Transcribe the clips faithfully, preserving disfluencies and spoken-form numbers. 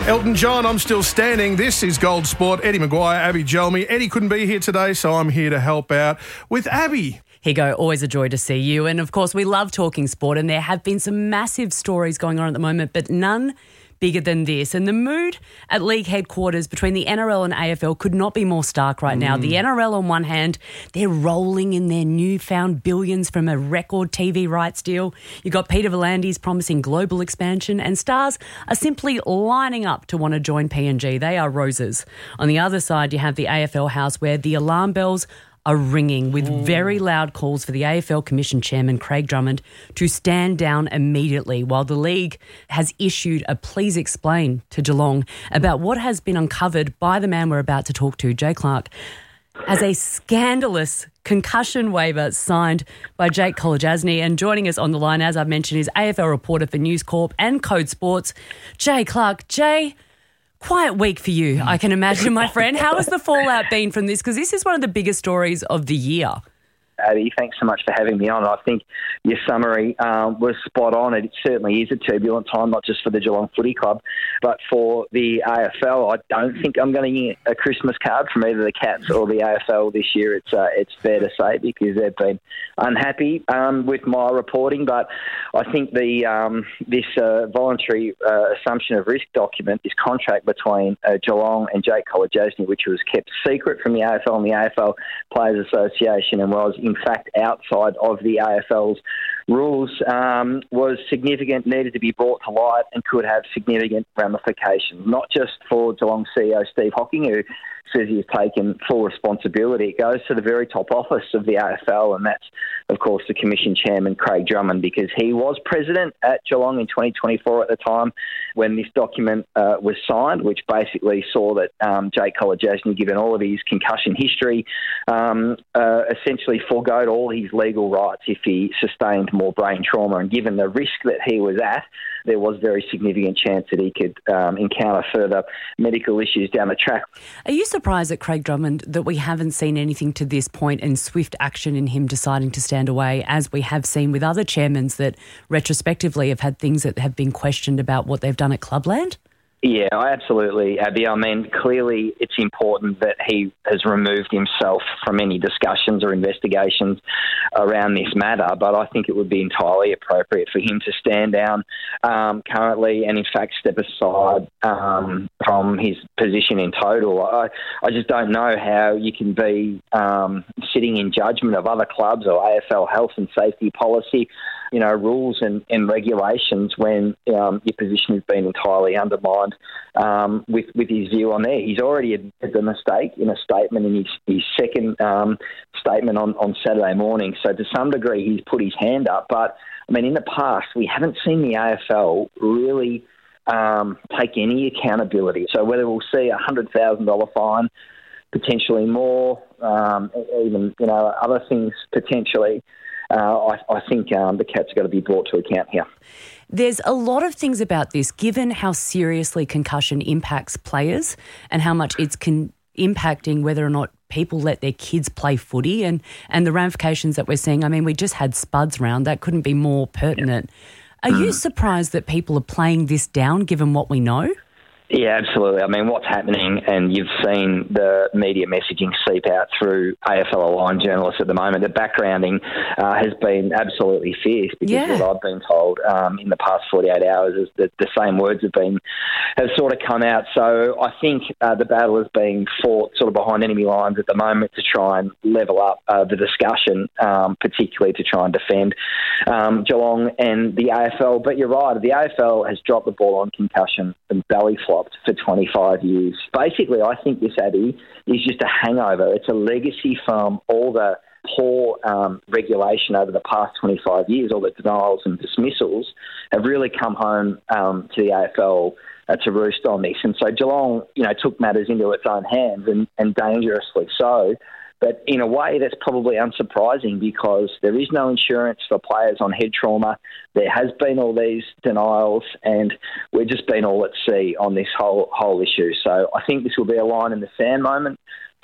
Elton John, I'm Still Standing. This is Gold Sport. Eddie Maguire, Abby Gelmy. Eddie couldn't be here today, so I'm here to help out with Abby. Higo, always a joy to see you. And, of course, we love talking sport, and there have been some massive stories going on at the moment, but none bigger than this. And the mood at league headquarters between the N R L and A F L could not be more stark right now. Mm. The N R L, on one hand, they're rolling in their newfound billions from a record T V rights deal. You've got Peter V'landys promising global expansion, and stars are simply lining up to want to join P N G. They are roses. On the other side, you have the A F L house where the alarm bells are ringing with very loud calls for the A F L Commission Chairman Craig Drummond to stand down immediately, while the league has issued a please explain to Geelong about what has been uncovered by the man we're about to talk to, Jay Clark, as a scandalous concussion waiver signed by Jake Kolodjasny. And joining us on the line, as I've mentioned, is A F L reporter for News Corp and Code Sports, Jay Clark. Jay, quiet week for you, I can imagine, my friend. How has the fallout been from this? Because this is one of the biggest stories of the year. Abby, thanks so much for having me on. I think your summary um, was spot on. It certainly is a turbulent time, not just for the Geelong Footy Club, but for the A F L. I don't think I'm going to get a Christmas card from either the Cats or the A F L this year. It's uh, it's fair to say, because they've been unhappy um, with my reporting. But I think the um, this uh, voluntary uh, assumption of risk document, this contract between uh, Geelong and Jake Kolodjasny, which was kept secret from the A F L and the A F L Players Association, and was in fact outside of the A F L's rules, um, was significant, needed to be brought to light, and could have significant ramifications, not just for Geelong C E O Steve Hocking, who says he's taken full responsibility. It goes to the very top office of the A F L, and that's, of course, the Commission Chairman, Craig Drummond, because he was president at Geelong in twenty twenty-four at the time when this document uh, was signed, which basically saw that um, Jake Kolodjasny, given all of his concussion history, um, uh, essentially foregoed all his legal rights if he sustained more brain trauma. And given the risk that he was at, there was very significant chance that he could um, encounter further medical issues down the track. Are you surprised at Craig Drummond that we haven't seen anything to this point and swift action in him deciding to stand away, as we have seen with other chairmen that retrospectively have had things that have been questioned about what they've done at Clubland? Yeah, absolutely, Abby. I mean, clearly it's important that he has removed himself from any discussions or investigations around this matter, but I think it would be entirely appropriate for him to stand down um, currently and, in fact, step aside um, from his position in total. I, I just don't know how you can be um, sitting in judgment of other clubs or A F L health and safety policy, you know, rules and, and regulations when um, your position has been entirely undermined um, with, with his view on there. He's already admitted the mistake in a statement in his, his second um, statement on, on Saturday morning. So to some degree, he's put his hand up. But, I mean, in the past, we haven't seen the A F L really um, take any accountability. So whether we'll see a one hundred thousand dollars fine, potentially more, um, even, you know, other things potentially, Uh, I, I think um, the Cats have got to be brought to account here. There's a lot of things about this, given how seriously concussion impacts players and how much it's con- impacting whether or not people let their kids play footy, and, and the ramifications that we're seeing. I mean, we just had Spuds round. That couldn't be more pertinent. Are mm. you surprised that people are playing this down, given what we know? Yeah, absolutely. I mean, what's happening, and you've seen the media messaging seep out through A F L aligned journalists at the moment, the backgrounding uh, has been absolutely fierce, because yeah. what I've been told um, in the past forty-eight hours is that the same words have been have sort of come out. So I think uh, the battle is being fought sort of behind enemy lines at the moment to try and level up uh, the discussion, um, particularly to try and defend um, Geelong and the A F L. But you're right, the A F L has dropped the ball on concussion and belly flop for twenty-five years. Basically, I think this, Abby, is just a hangover. It's a legacy from all the poor um, regulation over the past twenty-five years. All the denials and dismissals have really come home um, to the A F L uh, to roost on this. And so Geelong, you know, took matters into its own hands, and, and dangerously so. But in a way, that's probably unsurprising, because there is no insurance for players on head trauma. There has been all these denials, and we've just been all at sea on this whole whole issue. So I think this will be a line in the sand moment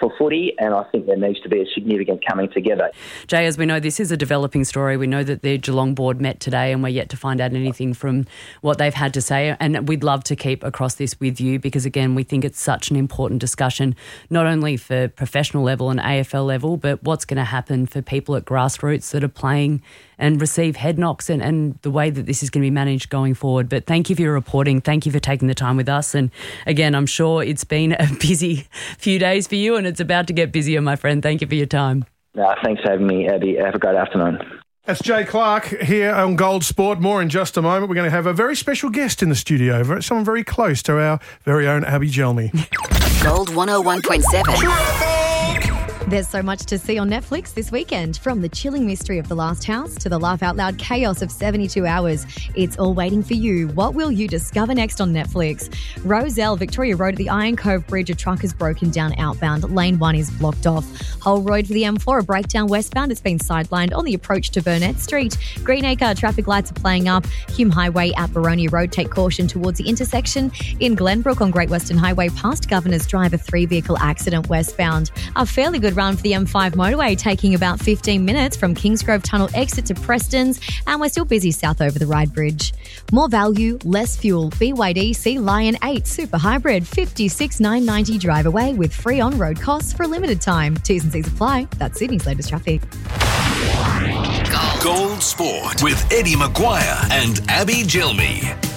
for footy, and I think there needs to be a significant coming together. Jay, as we know, this is a developing story. We know that the Geelong board met today and we're yet to find out anything from what they've had to say, and we'd love to keep across this with you because, again, we think it's such an important discussion, not only for professional level and A F L level, but what's going to happen for people at grassroots that are playing and receive head knocks and, and the way that this is going to be managed going forward. But thank you for your reporting. Thank you for taking the time with us. And again, I'm sure it's been a busy few days for you and it's about to get busier, my friend. Thank you for your time. Uh, thanks for having me, Abby. Have a great afternoon. That's Jay Clark here on Gold Sport. More in just a moment. We're going to have a very special guest in the studio, someone very close to our very own Abby Gelmy. Gold one oh one point seven. There's so much to see on Netflix this weekend, from the chilling mystery of The Last House to the laugh-out-loud chaos of seventy-two hours. It's all waiting for you. What will you discover next on Netflix? Roselle, Victoria Road at the Iron Cove Bridge, a truck has broken down outbound. Lane one is blocked off. Hull Road for the M four, a breakdown westbound. It's been sidelined on the approach to Burnett Street. Greenacre, traffic lights are playing up. Hume Highway at Baronia Road, take caution towards the intersection. In Glenbrook on Great Western Highway, past Governor's Drive, a three-vehicle accident westbound. A fairly good run for the M five motorway, taking about fifteen minutes from Kingsgrove Tunnel exit to Preston's, and we're still busy south over the Ryde Bridge. More value, less fuel. B Y D Sea Lion eight Super Hybrid, fifty-six thousand nine hundred ninety dollars drive away with free on-road costs for a limited time. T's and C's apply. That's Sydney's latest traffic. Gold. Gold Sport with Eddie Maguire and Abby Gelmy.